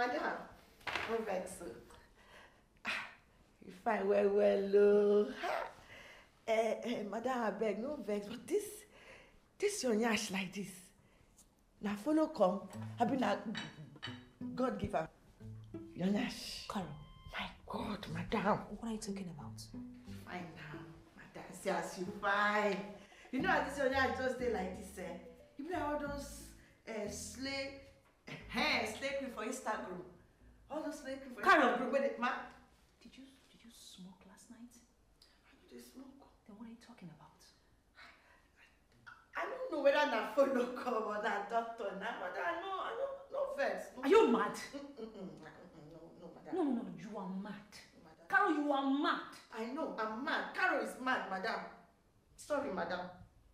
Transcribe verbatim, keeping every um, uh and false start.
Madam, no vex. You fine well, well, oh. Eh, eh, Madam, I beg, no vex, but this, this your nyash like this. Now follow come, I been a God giver. Your nyash. Carol. My God, Madam. What are you talking about? Fine now, Madam. See as you fine. You know how this your nyash just stay like this, eh? You know all those uh, slay, eh, slay cream for Instagram. All those slay cream for Carol. Instagram. Wait, ma. Did you did you smoke last night? I do smoke. Then what are you talking about? I don't know whether na follow come or na doctor now, but I know, I know, no vex. No. Are you mad? Mm-mm, no, no, madam. No, no, no, you are mad. Madam. Carol, you are mad. I know, I'm mad. Carol is mad, madam. Sorry, madam.